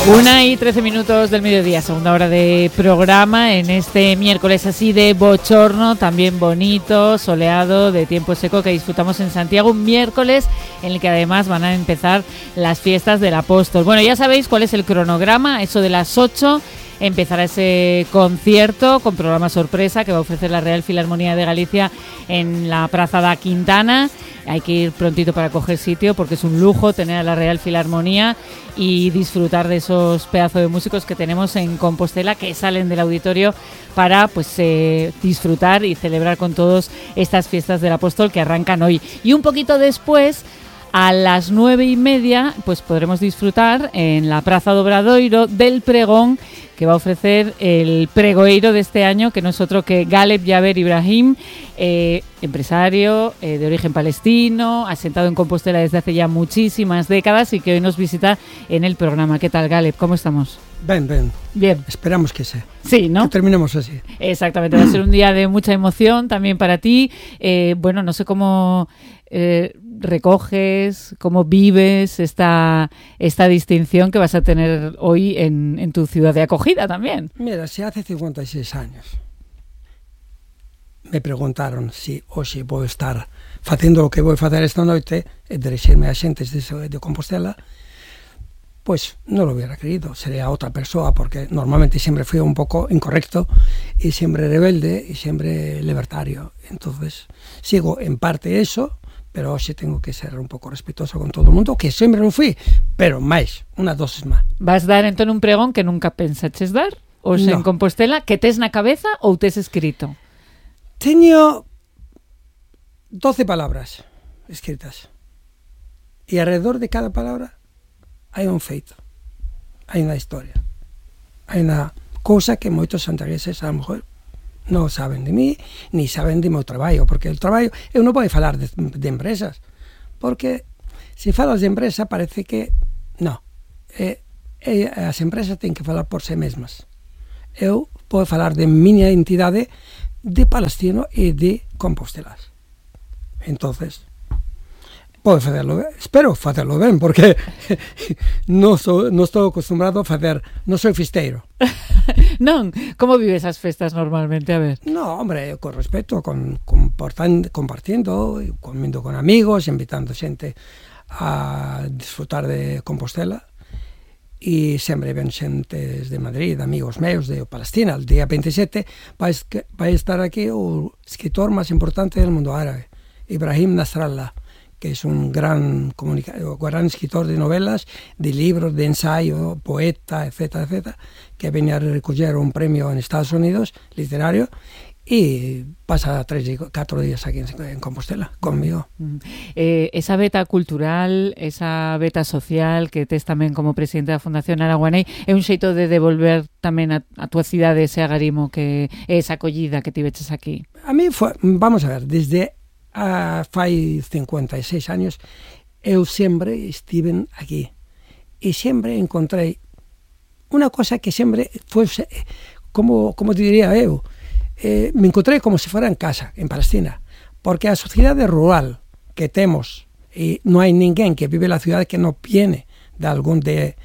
1:13 del mediodía, segunda hora de programa en este miércoles así de bochorno, también bonito, soleado, de tiempo seco que disfrutamos en Santiago, un miércoles en el que además van a empezar las fiestas del Apóstol. Bueno, ya sabéis cuál es el cronograma, eso de las 8 empezará ese concierto con programa sorpresa que va a ofrecer la Real Filarmonía de Galicia en la Praza da Quintana. Hay que ir prontito para coger sitio porque es un lujo tener a la Real Filarmonía y disfrutar de esos pedazos de músicos que tenemos en Compostela que salen del auditorio para disfrutar y celebrar con todos estas fiestas del Apóstol que arrancan hoy. Y un poquito después, a las 9:30, pues podremos disfrutar en la Praza do Obradoiro del pregón que va a ofrecer el pregoeiro de este año, que no es otro que Galeb Yaber Ibrahim, empresario de origen palestino, asentado en Compostela desde hace ya muchísimas décadas y que hoy nos visita en el programa. ¿Qué tal, Galeb? ¿Cómo estamos? Bien. Esperamos que sea. Sí, ¿no? Que terminemos así. Exactamente, va a ser un día de mucha emoción también para ti. Bueno, no sé cómo recoges, cómo vives esta distinción que vas a tener hoy en tu ciudad de acogida también. Mira, si hace 56 años me preguntaron si hoxe vou estar facendo o que vou facer esta noite e dirixirme a xentes de Compostela, pues non lo hubiera creído, sería outra persoa, porque normalmente sempre fui un pouco incorrecto e sempre rebelde e sempre libertario. Entonces, sigo en parte eso, pero hoxe tengo que ser un pouco respetuoso con todo o mundo, que sempre non fui, pero máis, unha dosis máis. Vas dar entón un pregón que nunca pensaches dar? Hoxe en Compostela, que tes na cabeza ou tes escrito? Teño 12 palabras escritas e alrededor de cada palabra hai un feito, hai unha historia, hai unha cousa que moitos santiagueses a lo mejor non saben de mí, ni saben de meu traballo, porque el traballo, eu non podo falar de empresas, porque se falas de empresa parece que non, as empresas ten que falar por sí mesmas. Eu podo falar de miña entidade de palestino e de Compostelas. Entonces, podo facerlo ben, espero facerlo ben, porque non estou acostumbrado a facer, non sou fisteiro. Non, como vives as festas normalmente? A ver. No, hombre, con respeto, compartiendo, comiendo con amigos, invitando xente a disfrutar de Compostela. E sempre ven xentes de Madrid, amigos meus de Palestina. El día 27 vai estar aquí o escritor máis importante del mundo árabe, Ibrahim Nasrallah, que es un gran escritor de novelas, de libros, de ensayo, poeta, etcétera, etcétera, que venía a recoger un premio en Estados Unidos literario y pasa 3 o 4 días aquí en Compostela conmigo. Esa beta cultural, esa beta social que tes tamén como presidente da Fundación Araguanei é un xeito de devolver tamén a túa cidade ese agarimo, que esa acollida que tiveches aquí. A mí vamos a ver, desde fai 56 años eu sempre estive aquí e sempre encontrei unha cosa que sempre foi, como te diría eu, me encontrei como se fuera en casa, en Palestina, porque a sociedade rural que temos, e non hai ninguén que vive na cidade que non viene de algún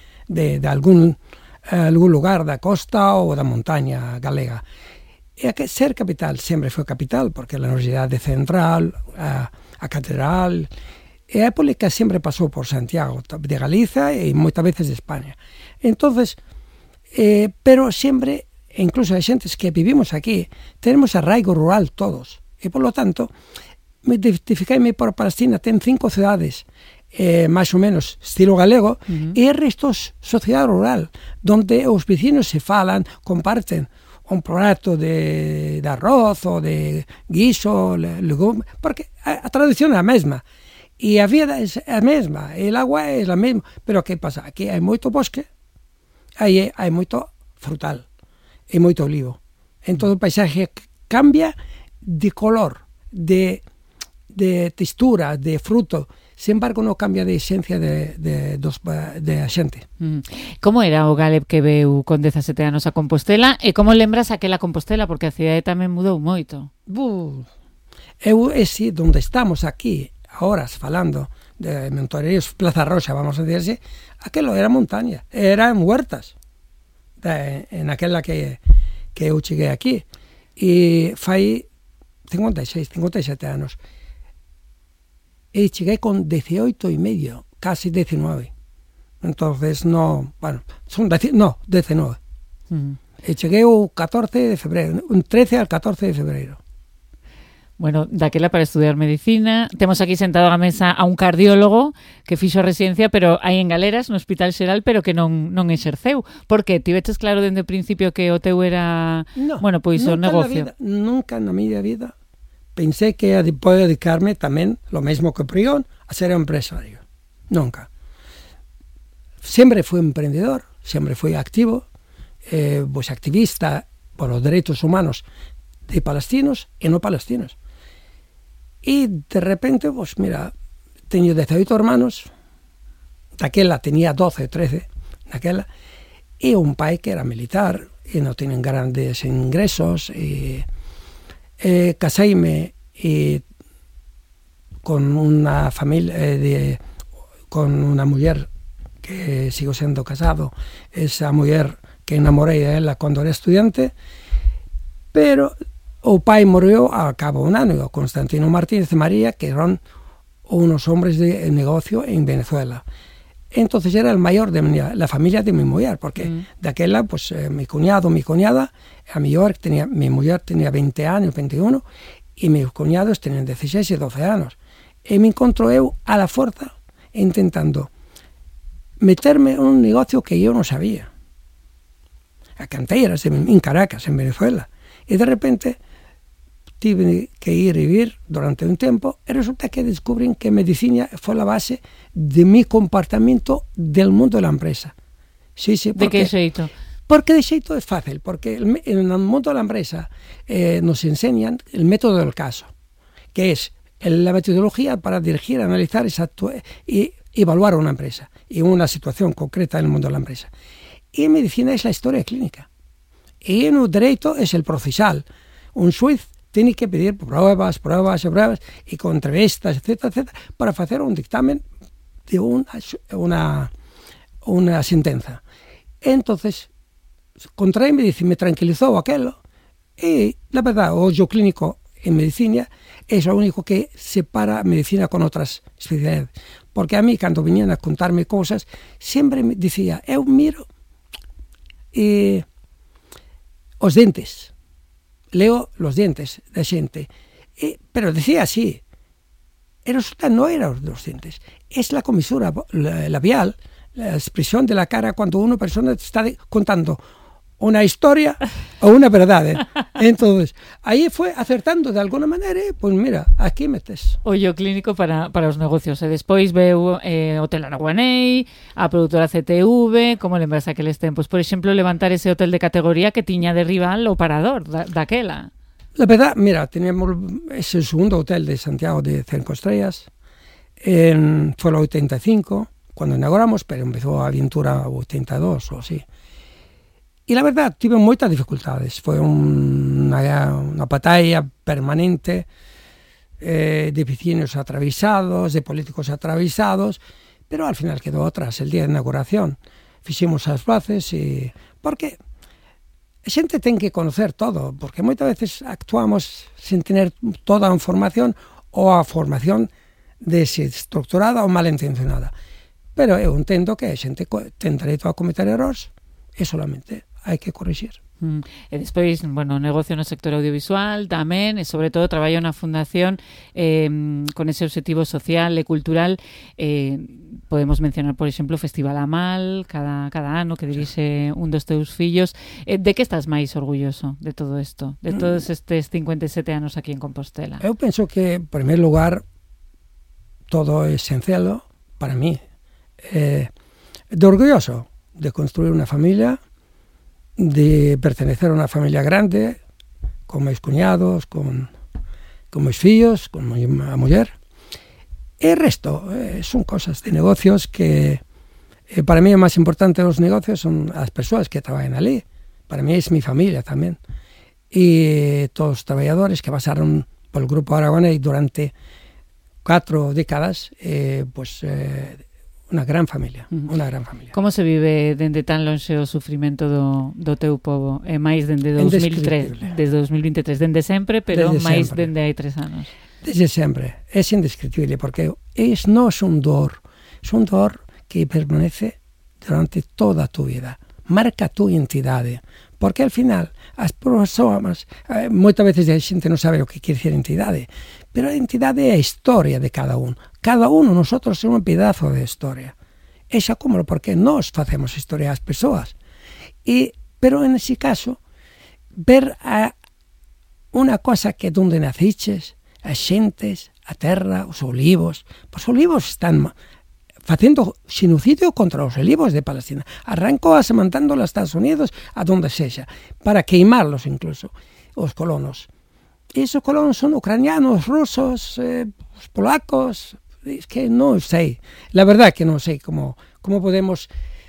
lugar da costa ou da montaña galega. E que ser capital sempre foi capital, porque a Universidade Central, a Catedral, e a República sempre pasou por Santiago de Galiza e moitas veces de España. Entonces, pero sempre, incluso as xentes que vivimos aquí, tenemos arraigo rural todos, e polo tanto, me identificaime por Palestina, ten 5 cidades, máis ou menos estilo galego, e o resto sociedade rural, donde os vecinos se falan, comparten un prato de arroz ou de guiso, legume, porque a tradición é a mesma, e a vida é a mesma, e o agua é a mesma, pero que pasa? Aquí hai moito bosque, hai moito frutal, e moito olivo. Entón o paisaje cambia de color, de textura, de fruto, sin embargo non cambia de esencia de a xente. Como era o Galeb que veu con 17 anos a Compostela e como lembras aquela Compostela, porque a cidade tamén mudou moito? Eu ese donde estamos aquí, ahora falando de Montoreiros, Plaza Roxa, vamos a decir así, aquello era montaña, eran huertas, en aquella que eu cheguei aquí. E fai 57 anos. E cheguei con 18 e medio, casi 19. Entonces, no, bueno, son 19. E cheguei o 14 de febreiro, un 13 al 14 de febreiro. Bueno, daquela para estudiar medicina. Temos aquí sentado á mesa a un cardiólogo que fixo a residencia, pero aí en Galeras, no Hospital Xeral, pero que non exerceu. Por que? Tiveches claro dende o principio que o teu era, bueno, pois o negocio? Nunca na miña vida pensei que poder dedicarme tamén, lo mesmo que o prión, a ser empresario. Nunca. Sempre fui emprendedor, sempre fui activo, pois activista por os dereitos humanos de palestinos e no palestinos. E de repente, pues mira, teño 18 hermanos, daquela tenía 12 ou 13, daquela, e un pai que era militar, e non tienen grandes ingresos, e caseime con unha familia, con unha muller que sigo sendo casado, esa muller que enamorei a ela cando era estudiante, pero o pai morreu ao cabo un ano, Constantino Martínez de María, que eran unos hombres de negocio en Venezuela. Entonces era el mayor de la familia de mi mujer, porque daquela, pues, mi cuñado, mi cuñada, mi mujer tenía 20 anos, 21, e meus cuñados tenían 16 e 12 anos. E me encontro eu a la fuerza intentando meterme en un negocio que yo no sabía. A canteras en Caracas, en Venezuela. E de repente tive que ir a vivir durante un tempo e resulta que descubren que medicina foi a base de mi comportamento del mundo de la empresa. Sí, de que xeito? Porque de xeito é fácil, porque en el mundo de la empresa nos enseñan el método del caso, que es la metodología para dirigir, analizar y evaluar una empresa y una situación concreta en el mundo de la empresa. Y en medicina es la historia clínica. Y en el derecho es el procesal. Un juez tiene que pedir pruebas y con entrevistas, etcétera, para hacer un dictamen de una sentencia. Entonces, contraí medicina, me tranquilizó aquello, y la verdad, o yo clínico en medicina es lo único que separa medicina con otras especialidades. Porque a mí, cuando venían a contarme cosas, siempre me decía, eu miro os dentes, leo los dientes da xente, pero decía así, e resulta no era os dos dientes, es la comisura labial, la expresión de la cara cuando una persona te está contando una historia o una verdade. Entonces, aí foi acertando de alguna maneira, pois mira, aquí metes. O yo clínico para os negocios. E despois veu Hotel Araguaney, a produtora CTV, como lembras aqueles tempos? Por exemplo, levantar ese hotel de categoría que tiña de rival o Parador, daquela. La verdad, mira, teníamos ese segundo hotel de Santiago de 5 estrellas, foi o 85, cuando inauguramos, pero empezou a aventura o 82 ou así. E la verdad, tive moitas dificultades. Foi unha batalla permanente de vecinos atravesados, de políticos atravesados, pero al final quedou atrás el día de inauguración. Fixemos as bases e... Porque a xente ten que conocer todo, porque moitas veces actuamos sen tener toda a información ou a formación desestructurada ou malintencionada. Pero eu entendo que a xente ten dereito a cometer errores e solamente hai que corrixir. E despois, bueno, negocio no sector audiovisual tamén, e sobre todo traballo na fundación con ese objetivo social e cultural. Podemos mencionar, por exemplo, o Festival Amal cada ano que dirixe un dos teus fillos. De que estás máis orgulloso de todo isto, de todos estes 57 anos aquí en Compostela? Eu penso que, en primer lugar, todo é esencial para mí. De orgulloso de construir unha familia, de pertenecer a unha familia grande, con meus cuñados, con meus fillos, con a muller. E o resto son cosas de negocios que para mí o máis importante dos negocios son as persoas que traballan ali. Para mí é mi familia tamén. E todos os traballadores que pasaron polo Grupo Aragonés durante 4 décadas, unha gran familia, Como se vive dende tan lonxe o sufrimento do teu pobo? E máis dende 2023, desde 2023, dende sempre, pero máis dende hai 3 anos. Desde sempre, é indescriptible, porque non é un dor que permanece durante toda a tu vida, marca a tu identidade, porque al final as persoas, moitas veces a xente non sabe o que quer dizer identidade, pero a identidade é a historia de cada un. Cada uno nosotros é un pedazo de historia. É xa como porque nós facemos historia ás persoas. Pero en ese caso, ver unha cosa que donde naciches, as xentes, a terra, os olivos están facendo xenocidio contra os olivos de Palestina. Arrancóase mandándolos a Estados Unidos, a donde sexa, para queimarlos incluso, os colonos. E esos colonos son ucranianos, rusos, os polacos. Es que non sei, la verdad que non sei como podemos,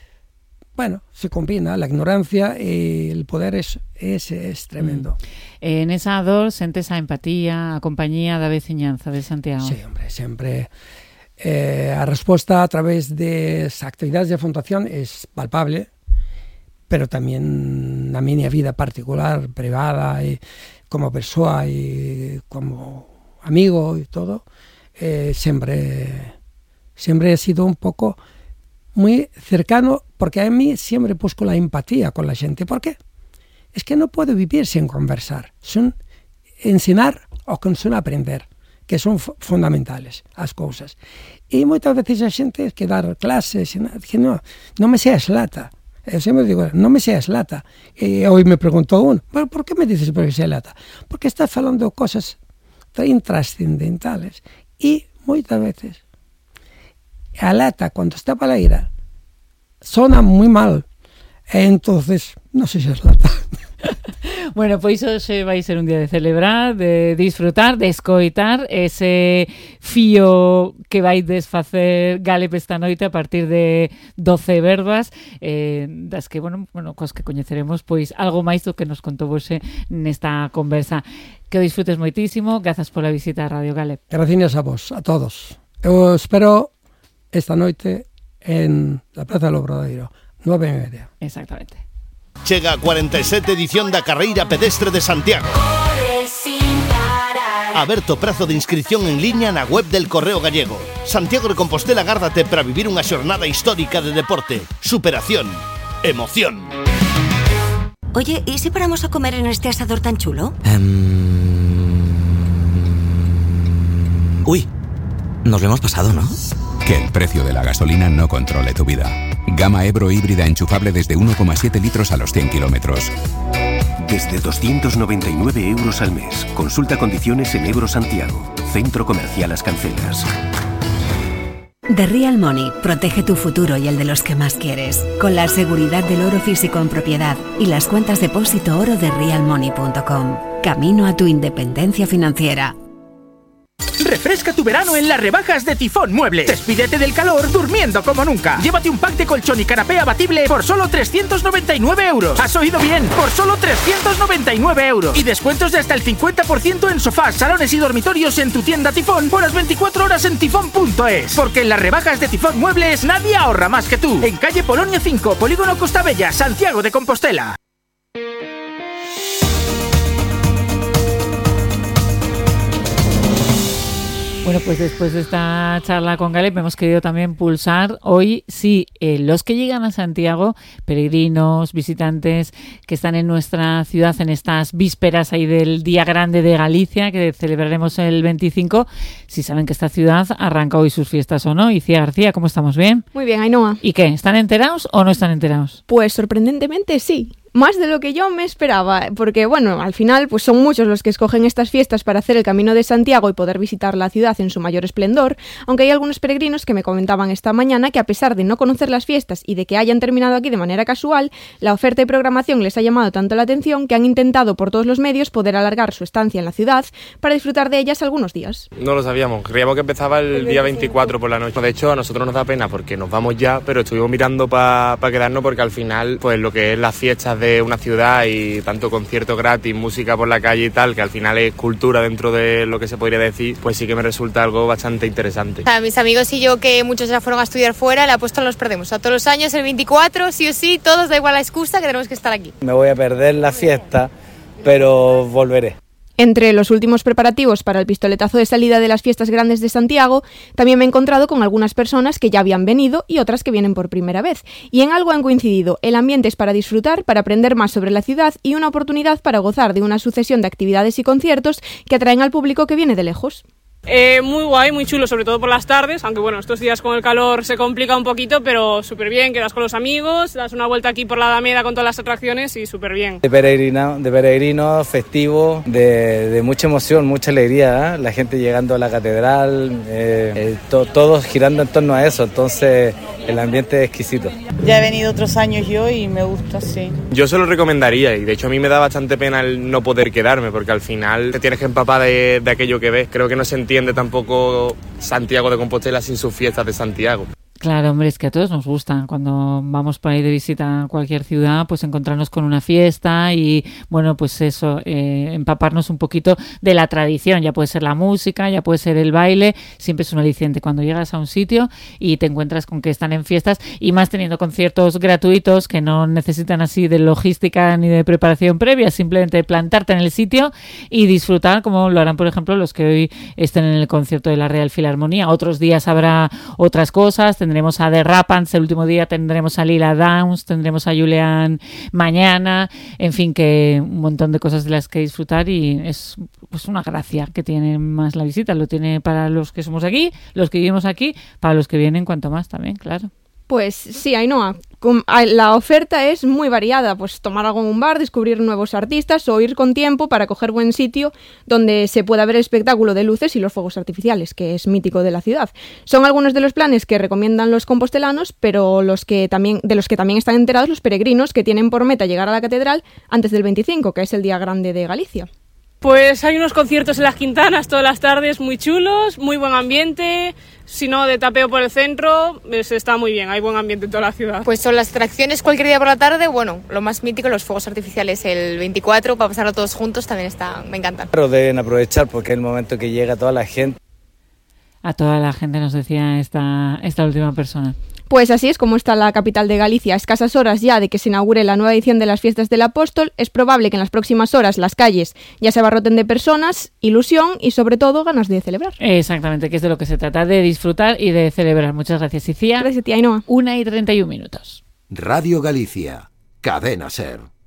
se combina la ignorancia e el poder es tremendo. En esa dor sentes a empatía, a compañía da veciñanza de Santiago? Sí, hombre, sempre. A resposta a través das actividades de fundación es palpable, pero tamén na miña vida particular, privada, e como persoa e como amigo e todo, siempre he sido un poco muy cercano, porque a mí siempre busco la empatía con la gente. ¿Por qué? Es que no puedo vivir sin conversar. Son ensinar o que son aprender, que son fundamentales as cousas. E moitas veces a xente que dar clases, que non me seas lata. Eu sempre digo, non me seas lata. E hoy me preguntou ¿por qué me dices por que sea lata? Porque estás falando cosas intrascendentales. E moitas veces a lata, cando está para ira, sona moi mal, e entonces non sei se é lata. Bueno, pois hoxe vai ser un día de celebrar, de disfrutar, de escoitar ese fío que vai desfacer Galep esta noite a partir de 12 verbas, das que, cos que coñeceremos pois algo máis do que nos contou hoxe nesta conversa. Que o disfrutes moitísimo, grazas pola visita a Radio Galep. Gracias a vos, a todos. Eu espero esta noite en la Praza do Obradoiro, 9:30. Exactamente. Chega a 47 edición da Carreira Pedestre de Santiago. Aberto prazo de inscripción en liña na web del Correo Gallego. Santiago de Compostela, gárdate para vivir unha xornada histórica de deporte, superación, emoción. Oye, ¿y si paramos a comer en este asador tan chulo? Uy, nos lo hemos pasado, ¿no? Que el precio de la gasolina no controle tu vida. Gama Ebro híbrida enchufable desde 1,7 litros a los 100 kilómetros. Desde 299 euros al mes. Consulta condiciones en Ebro Santiago. Centro Comercial Las Cancelas. The Real Money protege tu futuro y el de los que más quieres, con la seguridad del oro físico en propiedad y las cuentas depósito oro de realmoney.com. Camino a tu independencia financiera. Refresca tu verano en las rebajas de Tifón Muebles. Despídete del calor durmiendo como nunca. Llévate un pack de colchón y canapé abatible por solo 399 euros. ¿Has oído bien? Por solo 399 euros. Y descuentos de hasta el 50% en sofás, salones y dormitorios en tu tienda Tifón por las 24 horas en tifón.es. Porque en las rebajas de Tifón Muebles nadie ahorra más que tú. En calle Polonia 5, Polígono Costa Bella, Santiago de Compostela. Bueno, pues después de esta charla con Galep hemos querido también pulsar hoy, sí, los que llegan a Santiago, peregrinos, visitantes que están en nuestra ciudad en estas vísperas ahí del Día Grande de Galicia, que celebraremos el 25, si saben que esta ciudad arranca hoy sus fiestas o no. Icía García, ¿cómo estamos? ¿Bien? Muy bien, Ainhoa. ¿Y qué? ¿Están enterados o no están enterados? Pues sorprendentemente sí. Más de lo que yo me esperaba, porque bueno, al final pues son muchos los que escogen estas fiestas para hacer el Camino de Santiago y poder visitar la ciudad en su mayor esplendor, aunque hay algunos peregrinos que me comentaban esta mañana que a pesar de no conocer las fiestas y de que hayan terminado aquí de manera casual, la oferta y programación les ha llamado tanto la atención que han intentado por todos los medios poder alargar su estancia en la ciudad para disfrutar de ellas algunos días. No lo sabíamos, creíamos que empezaba el día 24 por la noche. De hecho, a nosotros nos da pena porque nos vamos ya, pero estuvimos mirando para quedarnos porque al final, pues lo que es las fiestas de una ciudad y tanto conciertos gratis, música por la calle y tal, que al final es cultura dentro de lo que se podría decir, pues sí que me resulta algo bastante interesante. A mis amigos y yo, que muchos ya fueron a estudiar fuera, la apuesta no los perdemos. A todos los años, el 24, sí o sí, todos, da igual la excusa, que tenemos que estar aquí. Me voy a perder la fiesta, pero volveré. Entre los últimos preparativos para el pistoletazo de salida de las fiestas grandes de Santiago, también me he encontrado con algunas personas que ya habían venido y otras que vienen por primera vez. Y en algo han coincidido: el ambiente es para disfrutar, para aprender más sobre la ciudad y una oportunidad para gozar de una sucesión de actividades y conciertos que atraen al público que viene de lejos. Muy guay, muy chulo, sobre todo por las tardes, aunque bueno, estos días con el calor se complica un poquito, pero súper bien, quedas con los amigos, das una vuelta aquí por la Alameda con todas las atracciones y súper bien. De peregrino, festivo, de mucha emoción, mucha alegría, ¿eh? La gente llegando a la catedral, todos girando en torno a eso, entonces el ambiente es exquisito. Ya he venido otros años yo y me gusta, sí. Yo se lo recomendaría y de hecho a mí me da bastante pena el no poder quedarme, porque al final te tienes que empapar de aquello que ves. Creo que no se entiende tampoco Santiago de Compostela sin sus fiestas de Santiago. Claro, hombre, es que a todos nos gusta cuando vamos por ahí de visita a cualquier ciudad, pues encontrarnos con una fiesta y, bueno, pues eso, empaparnos un poquito de la tradición. Ya puede ser la música, ya puede ser el baile, siempre es un aliciente cuando llegas a un sitio y te encuentras con que están en fiestas, y más teniendo conciertos gratuitos que no necesitan así de logística ni de preparación previa, simplemente plantarte en el sitio y disfrutar, como lo harán, por ejemplo, los que hoy estén en el concierto de la Real Filarmonía. Otros días habrá otras cosas, tendremos a The Rapans el último día, tendremos a Lila Downs, tendremos a Julian mañana, en fin, que un montón de cosas de las que disfrutar, y es pues una gracia que tiene más la visita. Lo tiene para los que somos aquí, los que vivimos aquí, para los que vienen cuanto más también, claro. Pues sí, Ainhoa, la oferta es muy variada, pues tomar algo en un bar, descubrir nuevos artistas o ir con tiempo para coger buen sitio donde se pueda ver el espectáculo de luces y los fuegos artificiales, que es mítico de la ciudad. Son algunos de los planes que recomiendan los compostelanos, pero de los que también están enterados los peregrinos, que tienen por meta llegar a la catedral antes del 25, que es el día grande de Galicia. Pues hay unos conciertos en las Quintanas todas las tardes muy chulos, muy buen ambiente, si no de tapeo por el centro, está muy bien, hay buen ambiente en toda la ciudad. Pues son las atracciones cualquier día por la tarde, bueno, lo más mítico, los fuegos artificiales el 24, para pasarlo todos juntos, también me encantan. Pero deben aprovechar porque es el momento que llega toda la gente. A toda la gente, nos decía esta última persona. Pues así es como está la capital de Galicia. A escasas horas ya de que se inaugure la nueva edición de las Fiestas del Apóstol, es probable que en las próximas horas las calles ya se abarroten de personas, ilusión y sobre todo ganas de celebrar. Exactamente, que es de lo que se trata, de disfrutar y de celebrar. Muchas gracias, Icía. Gracias a ti, Ainhoa. 1:31. Radio Galicia, Cadena SER.